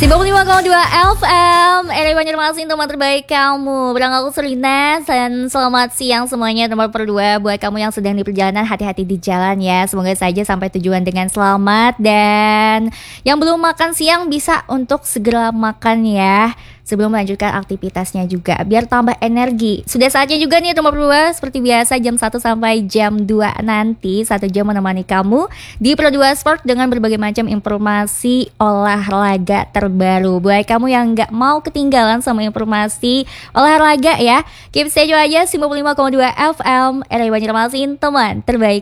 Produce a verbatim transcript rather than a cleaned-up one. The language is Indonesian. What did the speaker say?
sembilan puluh lima koma dua F M R I Banjarmasin, teman terbaik kamu. Berang aku Selina, dan selamat siang semuanya. Nomor berdua buat kamu yang sedang di perjalanan, hati-hati di jalan ya. Semoga saja sampai tujuan dengan selamat. Dan yang belum makan siang bisa untuk segera makan ya, sebelum melanjutkan aktivitasnya juga, biar tambah energi. Sudah saatnya juga nih nomor dua, seperti biasa jam satu sampai jam dua nanti, satu jam menemani kamu di Pro dua Sport dengan berbagai macam informasi olahraga terbaru. Buat kamu yang gak mau ketinggalan sama informasi olahraga ya, keep stay aja sembilan puluh lima koma dua F M R I Banjarmasin, teman terbaik